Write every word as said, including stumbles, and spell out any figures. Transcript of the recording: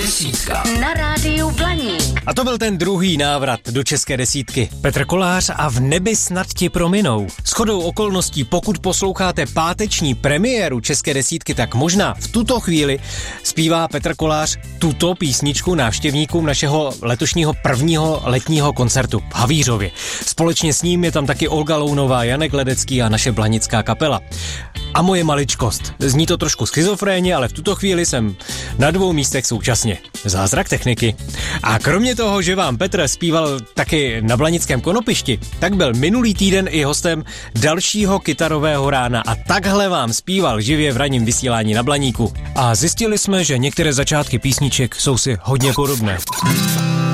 desítka na rádiu Blaník. A to byl ten druhý návrat do české desítky. Petr Kolář a V nebi snad ti prominou. Shodou okolností, pokud posloucháte páteční premiéru české desítky, tak možná v tuto chvíli zpívá Petr Kolář tuto písničku návštěvníkům našeho letošního prvního letního koncertu v Havířově. Společně s ním je tam taky Olga Lounová, Janek Ledecký a naše blanická kapela. A moje maličkost. Zní to trošku schizofrénně, ale v tuto chvíli jsem na dvou místech současně. Zázrak techniky. A kromě toho, že vám Petr zpíval taky na Blanickém Konopišti, tak byl minulý týden i hostem dalšího kytarového rána a takhle vám zpíval živě v ranním vysílání na Blaníku. A zjistili jsme, že některé začátky písniček jsou si hodně podobné.